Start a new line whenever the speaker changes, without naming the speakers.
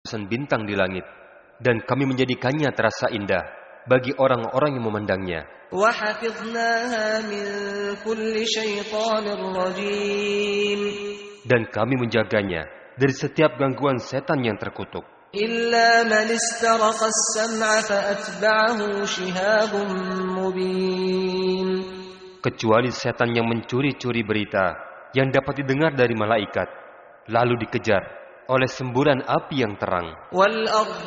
bintang di langit, dan kami menjadikannya terasa indah bagi orang-orang yang memandangnya. Dan kami menjaganya dari setiap gangguan setan yang terkutuk. Kecuali setan yang mencuri-curi berita yang dapat didengar dari malaikat, lalu dikejar oleh semburan api yang terang.